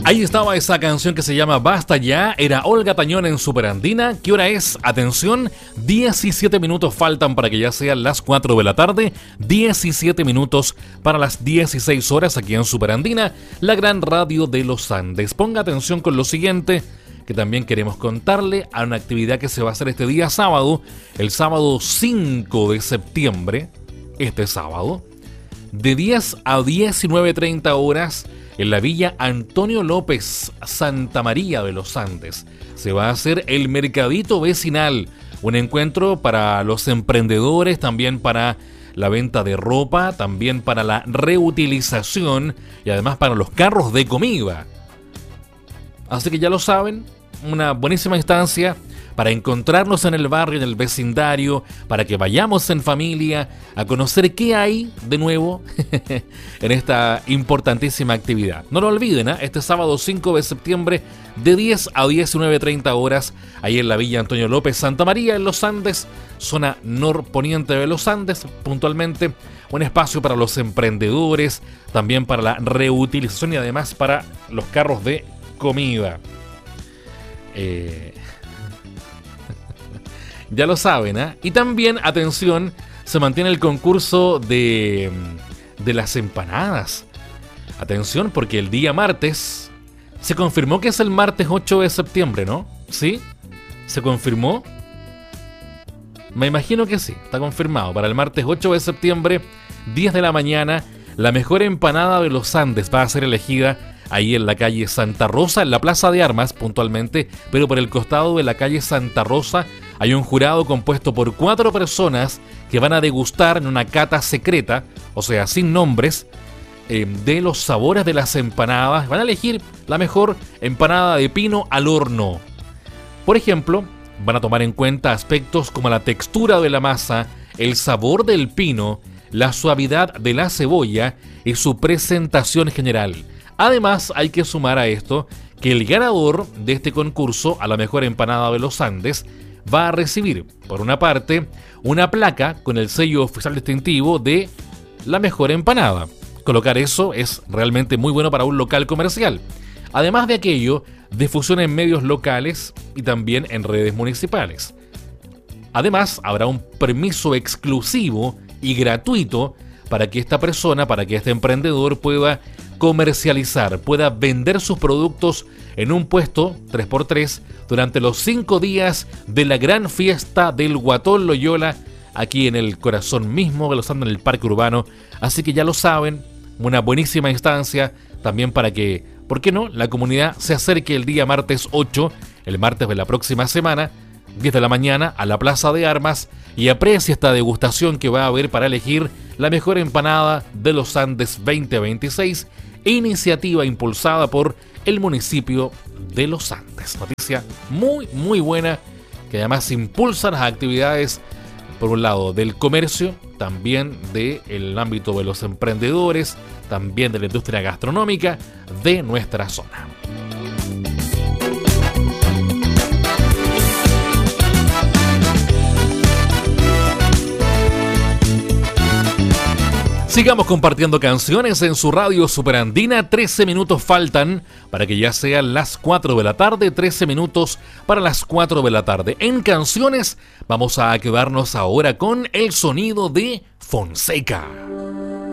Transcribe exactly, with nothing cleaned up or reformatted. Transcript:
Ahí estaba esa canción que se llama Basta Ya, era Olga Tañón en Superandina. ¿Qué hora es? Atención, diecisiete minutos faltan para que ya sean las cuatro de la tarde, diecisiete minutos para las dieciséis horas aquí en Superandina, la gran radio de los Andes. Ponga atención con lo siguiente, que también queremos contarle a una actividad que se va a hacer este día sábado, el sábado cinco de septiembre, este sábado, de diez a diecinueve treinta horas, en la Villa Antonio López, Santa María de los Andes. Se va a hacer el Mercadito Vecinal, un encuentro para los emprendedores, también para la venta de ropa, también para la reutilización y además para los carros de comida. Así que ya lo saben, una buenísima instancia para encontrarnos en el barrio, en el vecindario, para que vayamos en familia a conocer qué hay de nuevo en esta importantísima actividad. No lo olviden, ¿eh? Este sábado cinco de septiembre de diez a diecinueve treinta horas, ahí en la Villa Antonio López, Santa María, en los Andes, zona norponiente de los Andes, puntualmente un espacio para los emprendedores, también para la reutilización y además para los carros de comida. Eh... Ya lo saben, ¿eh? Y también, atención, se mantiene el concurso de, de las empanadas. Atención, porque el día martes se confirmó que es el martes ocho de septiembre, ¿no? ¿Sí? ¿Se confirmó? Me imagino que sí, está confirmado. Para el martes ocho de septiembre, diez de la mañana, la mejor empanada de los Andes va a ser elegida ahí en la calle Santa Rosa, en la Plaza de Armas puntualmente, pero por el costado de la calle Santa Rosa hay un jurado compuesto por cuatro personas que van a degustar en una cata secreta, o sea, sin nombres, eh, de los sabores de las empanadas. Van a elegir la mejor empanada de pino al horno. Por ejemplo, van a tomar en cuenta aspectos como la textura de la masa, el sabor del pino, la suavidad de la cebolla y su presentación general. Además, hay que sumar a esto que el ganador de este concurso a la mejor empanada de los Andes va a recibir, por una parte, una placa con el sello oficial distintivo de la mejor empanada. Colocar eso es realmente muy bueno para un local comercial. Además de aquello, difusión en medios locales y también en redes municipales. Además, habrá un permiso exclusivo y gratuito para que esta persona, para que este emprendedor pueda comercializar, pueda vender sus productos en un puesto tres por tres durante los cinco días de la gran fiesta del Guatón Loyola, aquí en el corazón mismo de los Andes, en el Parque Urbano. Así que ya lo saben, una buenísima instancia también para que, ¿por qué no?, la comunidad se acerque el día martes ocho, el martes de la próxima semana, diez de la mañana, a la Plaza de Armas y aprecie esta degustación que va a haber para elegir la mejor empanada de los Andes veinte veintiséis, iniciativa impulsada por el municipio de Los Andes. Noticia muy, muy buena, que además impulsa las actividades, por un lado, del comercio, también del ámbito de los emprendedores, también de la industria gastronómica de nuestra zona. Sigamos compartiendo canciones en su radio Superandina. trece minutos faltan para que ya sean las cuatro de la tarde. trece minutos para las cuatro de la tarde. En canciones vamos a quedarnos ahora con el sonido de Fonseca.